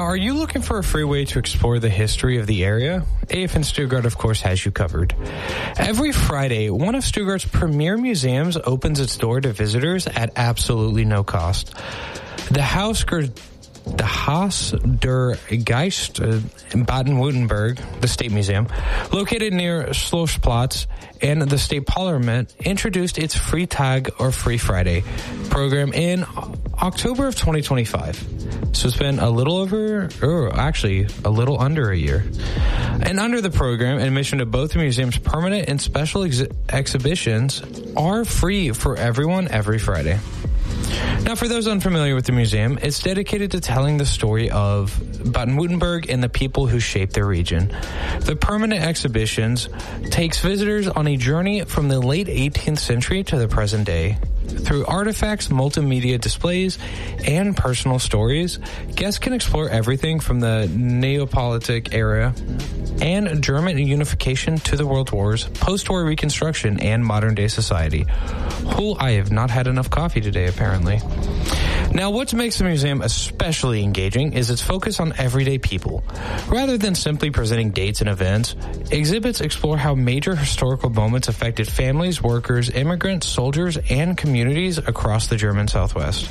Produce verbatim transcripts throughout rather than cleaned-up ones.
Now, are you looking for a free way to explore the history of the area? A F N Stuttgart, of course, has you covered. Every Friday, one of Stuttgart's premier museums opens its door to visitors at absolutely no cost. The Haus The Haus der Geist in Baden-Württemberg, the State Museum, located near Schlossplatz, and the State Parliament introduced its Free Tag or Free Friday program in October of twenty twenty-five. So it's been a little over, or actually a little under a year. And under the program, admission to both the museum's permanent and special ex- exhibitions are free for everyone every Friday. Now, for those unfamiliar with the museum, it's dedicated to telling the story of Baden-Württemberg and the people who shaped their region. The permanent exhibitions takes visitors on a journey from the late eighteenth century to the present day. Through artifacts, multimedia displays, and personal stories, guests can explore everything from the Neapolitic era and German unification to the World Wars, post-war reconstruction, and modern-day society. Oh, I have not had enough coffee today, apparently. Now, what makes the museum especially engaging is its focus on everyday people. Rather than simply presenting dates and events, exhibits explore how major historical moments affected families, workers, immigrants, soldiers, and communities across the German Southwest.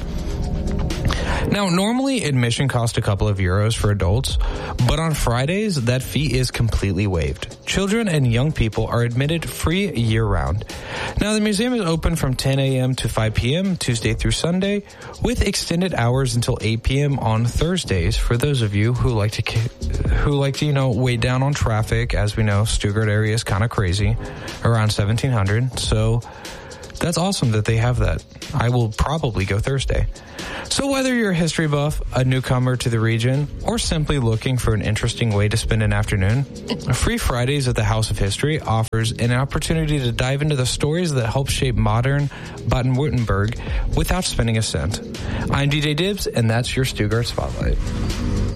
Now, normally admission costs a couple of euros for adults, but on Fridays, that fee is completely waived. Children and young people are admitted free year-round. Now, the museum is open from ten a.m. to five p.m. Tuesday through Sunday, with extended hours until eight p.m. on Thursdays for those of you who like to, who like to, you know, wait down on traffic. As we know, Stuttgart area is kind of crazy, around seventeen hundred, so that's awesome that they have that. I will probably go Thursday. So whether you're a history buff, a newcomer to the region, or simply looking for an interesting way to spend an afternoon, Free Fridays at the House of History offers an opportunity to dive into the stories that help shape modern Baden-Württemberg without spending a cent. I'm D J Dibs, and that's your Stuttgart Spotlight.